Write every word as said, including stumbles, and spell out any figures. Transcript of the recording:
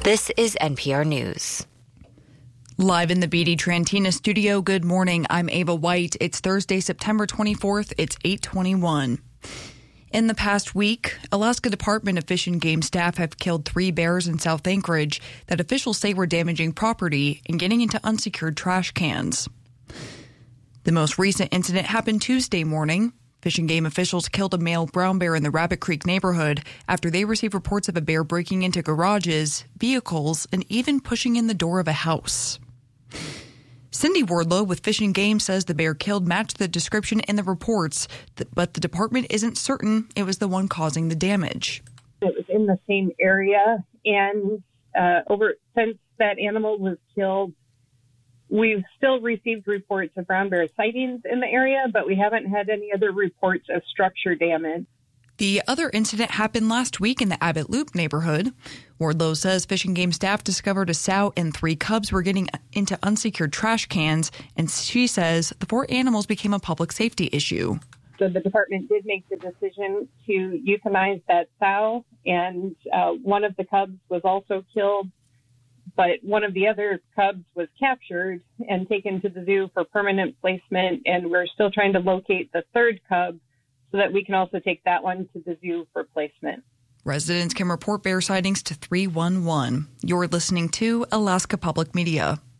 This is N P R News. Live in the B D Trantina studio, good morning. I'm Ava White. It's Thursday, September twenty-fourth. It's eight twenty-one. In the past week, Alaska Department of Fish and Game staff have killed three bears in South Anchorage that officials say were damaging property and getting into unsecured trash cans. The most recent incident happened Tuesday morning. Fish and Game officials killed a male brown bear in the Rabbit Creek neighborhood after they received reports of a bear breaking into garages, vehicles, and even pushing in the door of a house. Cindy Wardlow with Fish and Game says the bear killed matched the description in the reports, but the department isn't certain it was the one causing the damage. It was in the same area, and uh, over since that animal was killed, we've still received reports of brown bear sightings in the area, but we haven't had any other reports of structure damage. The other incident happened last week in the Abbott Loop neighborhood. Wardlow says Fish and Game staff discovered a sow and three cubs were getting into unsecured trash cans, and she says the four animals became a public safety issue. So the department did make the decision to euthanize that sow, and uh, one of the cubs was also killed. But one of the other cubs was captured and taken to the zoo for permanent placement, and we're still trying to locate the third cub so that we can also take that one to the zoo for placement. Residents can report bear sightings to three one one. You're listening to Alaska Public Media.